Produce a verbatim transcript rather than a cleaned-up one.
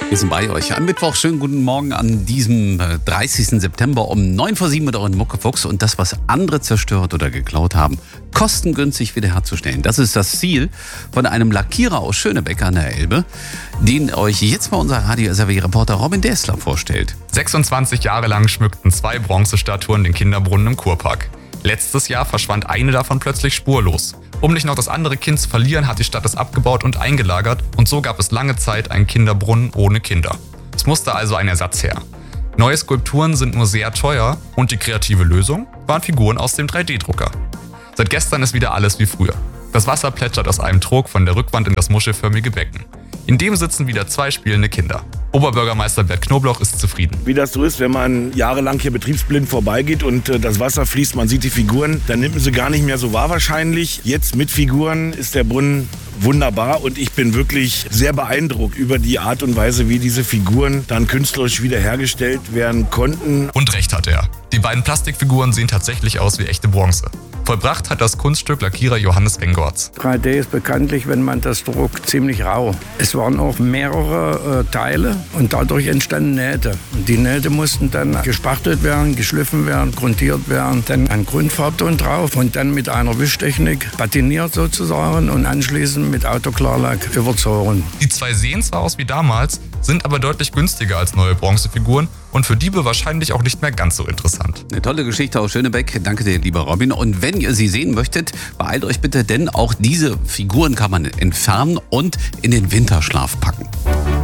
Wir sind bei euch. Am Mittwoch, schönen guten Morgen an diesem dreißigsten September um neun vor sieben mit euren Muckefuchs. Und das, was andere zerstört oder geklaut haben, kostengünstig wiederherzustellen. Das ist das Ziel von einem Lackierer aus Schönebeck an der Elbe, den euch jetzt mal unser Radio S R W-Reporter Robin Dessler vorstellt. sechsundzwanzig Jahre lang schmückten zwei Bronzestatuen den Kinderbrunnen im Kurpark. Letztes Jahr verschwand eine davon plötzlich spurlos. Um nicht noch das andere Kind zu verlieren, hat die Stadt es abgebaut und eingelagert und so gab es lange Zeit einen Kinderbrunnen ohne Kinder. Es musste also ein Ersatz her. Neue Skulpturen sind nur sehr teuer und die kreative Lösung waren Figuren aus dem drei D Drucker. Seit gestern ist wieder alles wie früher. Das Wasser plätschert aus einem Trog von der Rückwand in das muschelförmige Becken. In dem sitzen wieder zwei spielende Kinder. Oberbürgermeister Bert Knobloch ist zufrieden. Wie das so ist, wenn man jahrelang hier betriebsblind vorbeigeht und äh, das Wasser fließt, man sieht die Figuren, dann nimmt man sie gar nicht mehr so wahr wahrscheinlich. Jetzt mit Figuren ist der Brunnen wunderbar und ich bin wirklich sehr beeindruckt über die Art und Weise, wie diese Figuren dann künstlerisch wiederhergestellt werden konnten. Und recht hat er. Die beiden Plastikfiguren sehen tatsächlich aus wie echte Bronze. Vollbracht hat das Kunststück Lackierer Johannes Engorts. drei D ist bekanntlich, wenn man das druckt, ziemlich rau. Es waren auch mehrere äh, Teile und dadurch entstanden Nähte. Und die Nähte mussten dann gespachtelt werden, geschliffen werden, grundiert werden, dann ein Grundfarbton drauf und dann mit einer Wischtechnik patiniert sozusagen und anschließend mit Autoklarlack überzogen. Die zwei sehen zwar aus wie damals, sind aber deutlich günstiger als neue Bronzefiguren und für Diebe wahrscheinlich auch nicht mehr ganz so interessant. Eine tolle Geschichte aus Schönebeck. Danke dir, lieber Robin. Und wenn ihr sie sehen möchtet, beeilt euch bitte, denn auch diese Figuren kann man entfernen und in den Winterschlaf packen.